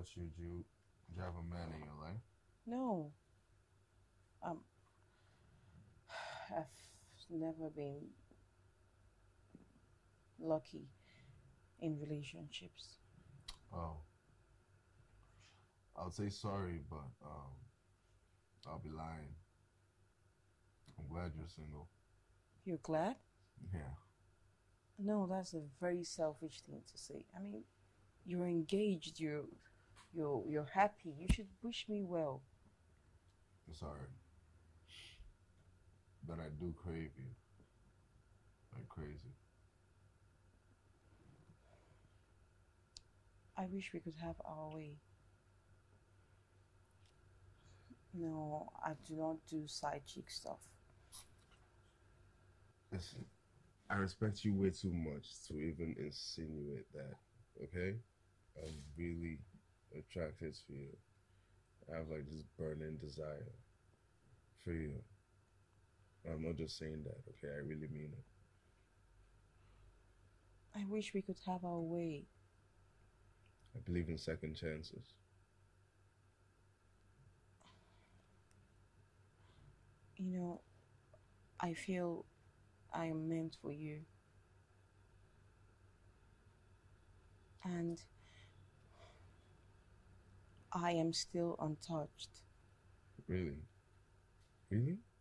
about you? Do you have a man in your life? No, um, I've never been lucky in relationships. Oh, I'll say sorry, but I'll be lying. I'm glad you're single. You're glad? Yeah. No, that's a very selfish thing to say. I mean, you're engaged. You're happy. You should wish me well. Sorry, but I do crave you like crazy. I wish we could have our way. No, I do not do side chick stuff. Listen, I respect you way too much to even insinuate that. Okay? I'm really attracted to you. I have like this burning desire for you. I'm not just saying that, okay? I really mean it. I wish we could have our way. I believe in second chances. You know, I feel I am meant for you. And I am still untouched. Really? Really?